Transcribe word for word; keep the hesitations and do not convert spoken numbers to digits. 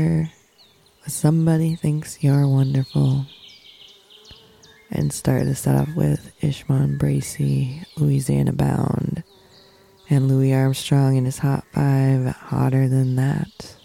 Somebody Thinks You're Wonderful. And start the setup with Ishmon Bracey, Louisiana Bound, and Louis Armstrong and his Hot Five, Hotter Than That.